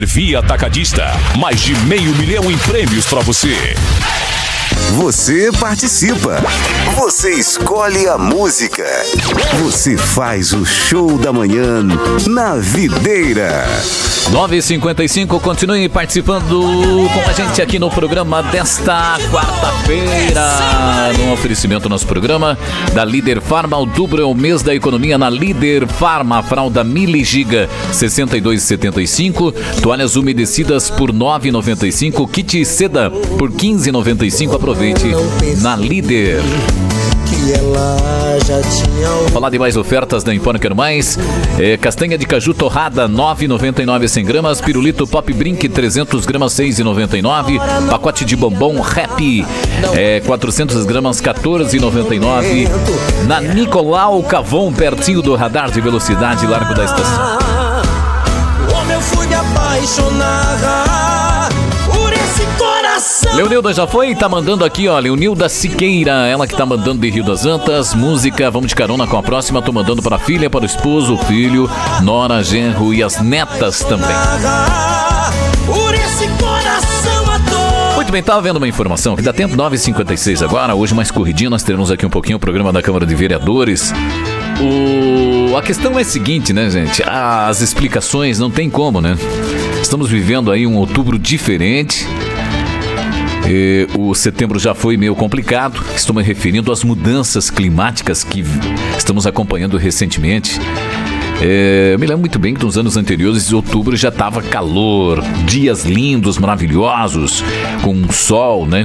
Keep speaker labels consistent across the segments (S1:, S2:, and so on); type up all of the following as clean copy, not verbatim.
S1: Via Atacadista, mais de 500 mil em prêmios para você.
S2: Você participa. Você escolhe a música. Você faz o show da manhã na Videira.
S3: 9h55, continue participando com a gente aqui no programa desta quarta-feira. No oferecimento do nosso programa da Líder Farma. Outubro é o mês da economia na Líder Farma. Fralda Mili Giga 62,75. Toalhas umedecidas por 9,95. Kit seda por 15,95. Aproveite na Líder. Falar de mais ofertas da Empório Quero Mais. Castanha de caju torrada 9,99 100 gramas. Pirulito Pop Brink 300 gramas 6,99. Pacote de bombom Happy 400 gramas 14,99. Na Nicolau Cavon, pertinho do radar de velocidade, Largo da Estação.
S4: Como eu fui me apaixonar por esse coração.
S3: Leonilda já foi? Tá mandando aqui, ó. Leonilda Siqueira, ela que tá mandando de Rio das Antas. Música, vamos de carona com a próxima. Tô mandando para a filha, para o esposo, o filho, nora, genro e as netas também.
S4: Por esse coração à toa.
S3: Muito bem, tava vendo uma informação que dá tempo, 9h56 agora. Hoje mais corridinho, nós teremos aqui um pouquinho o programa da Câmara de Vereadores. A questão é a seguinte, né, gente? As explicações não tem como, né? Estamos vivendo aí um outubro diferente. O setembro já foi meio complicado. Estou me referindo às mudanças climáticas que estamos acompanhando recentemente. Eu me lembro muito bem que nos anos anteriores, outubro já estava calor, dias lindos, maravilhosos, com sol, né?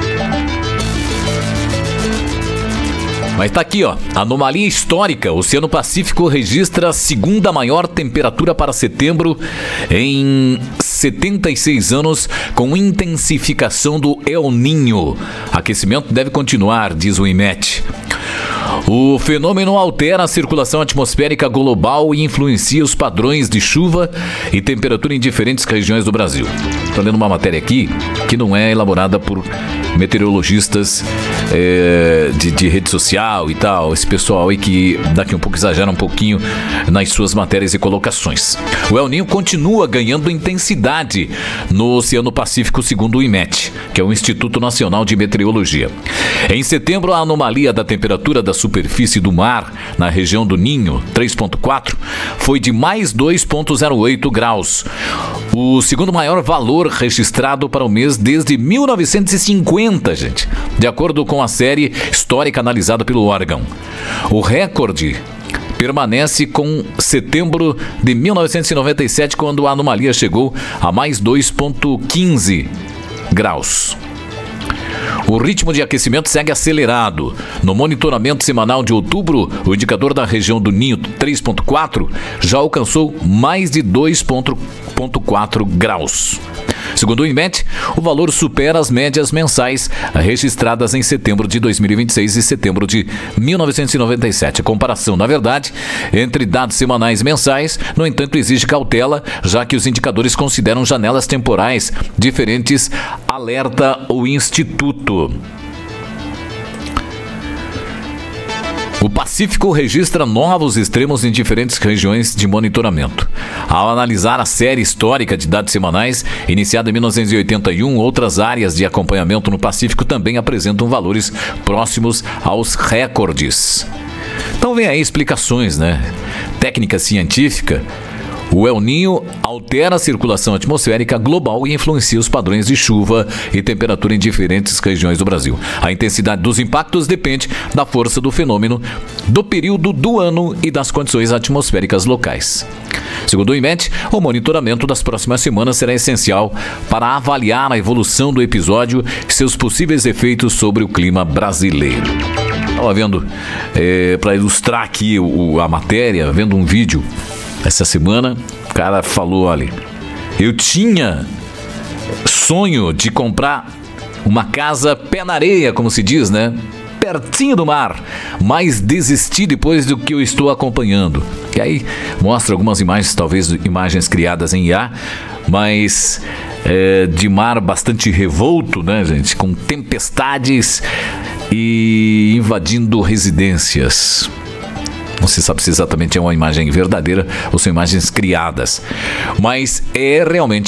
S3: Mas tá aqui, ó, anomalia histórica. O Oceano Pacífico registra a segunda maior temperatura para setembro em 76 anos, com intensificação do El Niño. Aquecimento deve continuar, diz o IMET. O fenômeno altera a circulação atmosférica global e influencia os padrões de chuva e temperatura em diferentes regiões do Brasil. Estou lendo uma matéria aqui que não é elaborada por meteorologistas de rede social e tal. Esse pessoal aí que daqui a um pouco exagera um pouquinho nas suas matérias e colocações. O El Niño continua ganhando intensidade no Oceano Pacífico, segundo o IMET, que é o Instituto Nacional de Meteorologia. Em setembro, a anomalia da temperatura da superfície do mar na região do Ninho, 3,4, foi de mais 2,08 graus. O segundo maior valor registrado para o mês desde 1950, gente, de acordo com a série histórica analisada pelo órgão. O recorde permanece com setembro de 1997, quando a anomalia chegou a mais 2,15 graus. O ritmo de aquecimento segue acelerado. No monitoramento semanal de outubro, o indicador da região do Ninho 3,4 já alcançou mais de 2,4 graus. Segundo o IMET, o valor supera as médias mensais registradas em setembro de 2026 e setembro de 1997. A comparação, na verdade, entre dados semanais e mensais, no entanto, exige cautela, já que os indicadores consideram janelas temporais diferentes, alerta o Instituto. O Pacífico registra novos extremos em diferentes regiões de monitoramento. Ao analisar a série histórica de dados semanais, iniciada em 1981, outras áreas de acompanhamento no Pacífico também apresentam valores próximos aos recordes. Então vem aí explicações, né? Técnica científica. O El Niño altera a circulação atmosférica global e influencia os padrões de chuva e temperatura em diferentes regiões do Brasil. A intensidade dos impactos depende da força do fenômeno, do período do ano e das condições atmosféricas locais. Segundo o IMET, o monitoramento das próximas semanas será essencial para avaliar a evolução do episódio e seus possíveis efeitos sobre o clima brasileiro. Estava vendo, para ilustrar aqui a matéria, vendo um vídeo essa semana, o cara falou, olha, eu tinha sonho de comprar uma casa pé na areia, como se diz, né? Pertinho do mar, mas desisti depois do que eu estou acompanhando. E aí mostra algumas imagens, talvez imagens criadas em IA, mas de mar bastante revolto, né, gente? Com tempestades e invadindo residências. Não se sabe se exatamente é uma imagem verdadeira ou são imagens criadas. Mas é realmente